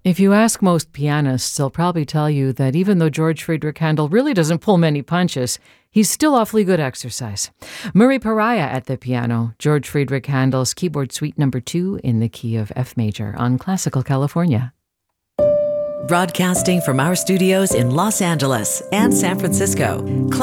If you ask most pianists, they'll probably tell you that even though George Friedrich Handel really doesn't pull many punches, he's still awfully good exercise. Murray Pariah at the piano, George Friedrich Handel's Keyboard Suite No. 2 in the key of F major on Classical California. Broadcasting from our studios in Los Angeles and San Francisco.